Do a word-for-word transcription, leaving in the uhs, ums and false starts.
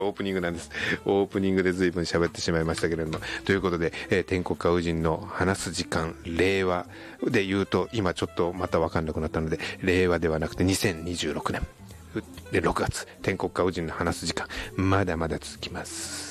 オープニングなんです。オープニングで随分喋ってしまいましたけれども、ということで、えー、天国歌ウジンの話す時間、令和で言うと今ちょっとまた分かんなくなったので、令和ではなくてにせんにじゅうろくねんでろくがつ、天国歌ウジンの話す時間まだまだ続きます。